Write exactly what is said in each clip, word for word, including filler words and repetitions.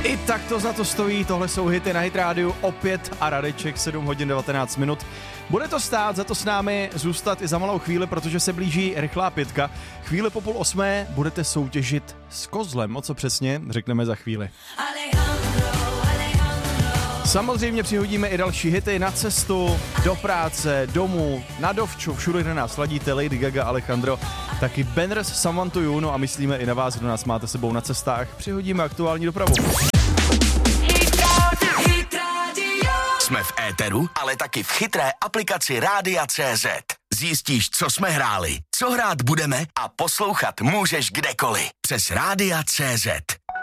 I tak to za to stojí, tohle jsou hity na Hit rádiu, opět a Radeček, sedm hodin devatenáct minut. Bude to stát za to s námi zůstat i za malou chvíli, protože se blíží rychlá pětka. Chvíli po půl osmé budete soutěžit s kozlem, o co přesně, řekneme za chvíli. Samozřejmě přihodíme i další hity na cestu, do práce, domů, na dovču, všude, kde nás ladíte, Lady Gaga, Alejandro, taky Banners, Someone to You, no a myslíme i na vás, kdo nás máte sebou na cestách. Přihodíme aktuální dopravu. Jsme v éteru, ale taky v chytré aplikaci Rádia tečka cé zet. Zjistíš, co jsme hráli, co hrát budeme a poslouchat můžeš kdekoliv. Přes Rádia tečka cé zet.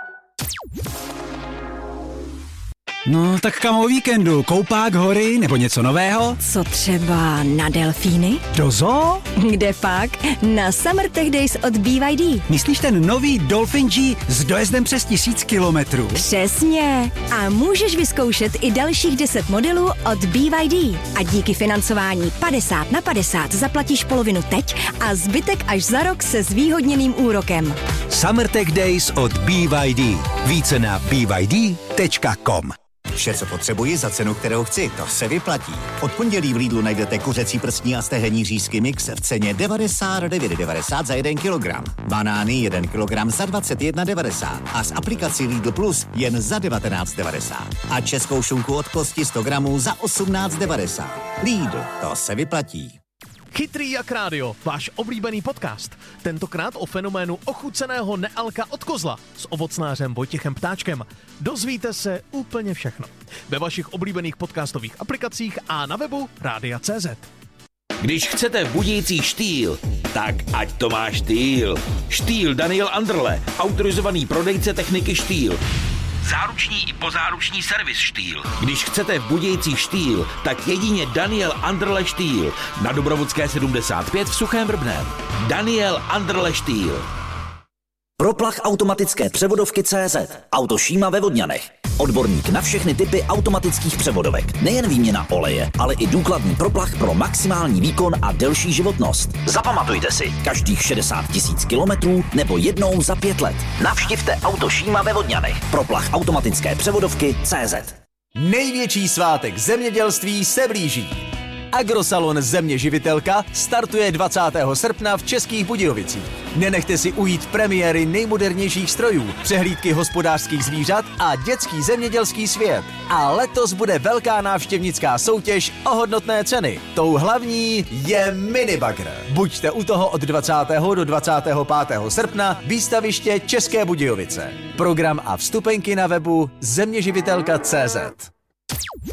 No, tak kam o víkendu? Koupák, hory nebo něco nového? Co třeba na delfíny? Do zoo? Kde pak? Na Summer Tech Days od B Y D. Myslíš ten nový Dolphin G s dojezdem přes tisíc kilometrů? Přesně. A můžeš vyzkoušet i dalších deset modelů od B Y D. A díky financování padesát na padesát zaplatíš polovinu teď a zbytek až za rok se zvýhodněným úrokem. Summer Tech Days od B Y D. Více na b y d tečka com. Vše, co potřebuji za cenu, kterou chci, to se vyplatí. Od pondělí v Lidlu najdete kuřecí prstní a stehenní řízky mix v ceně devadesát devět devadesát za jeden kilogram. Banány jeden kilogram za dvacet jedna devadesát a z aplikací Lidl Plus jen za devatenáct devadesát. A českou šunku od kosti sto gramů za osmnáct devadesát. Lidl, to se vyplatí. Chytrý jak rádio, váš oblíbený podcast. Tentokrát o fenoménu ochuceného nealka od kozla s ovocnářem Vojtěchem Ptáčkem. Dozvíte se úplně všechno. Ve vašich oblíbených podcastových aplikacích a na webu Rádia tečka cé zet. Když chcete budící štýl, tak ať to má štýl. Štýl Daniel Anderle, autorizovaný prodejce techniky štýl. Záruční i pozáruční servis Štýl. Když chcete v budějící štýl, tak jedině Daniel Anderle Štýl. Na Dobrovodské sedmdesát pět v Suchém Vrbném. Daniel Anderle Štýl. Proplach automatické převodovky tečka cé zet. Autošíma ve Vodňanech. Odborník na všechny typy automatických převodovek. Nejen výměna oleje, ale i důkladný proplach pro maximální výkon a delší životnost. Zapamatujte si, každých šedesát tisíc kilometrů nebo jednou za pět let. Navštivte Autošíma ve Vodňanech. Proplach automatické převodovky tečka cé zet. Největší svátek zemědělství se blíží. Agrosalon Země živitelka startuje dvacátého srpna v Českých Budějovicích. Nenechte si ujít premiéry nejmodernějších strojů, přehlídky hospodářských zvířat a dětský zemědělský svět. A letos bude velká návštěvnická soutěž o hodnotné ceny. Tou hlavní je minibagr. Buďte u toho od dvacátého do dvacátého pátého srpna, výstaviště České Budějovice. Program a vstupenky na webu zeměživitelka tečka cé zet.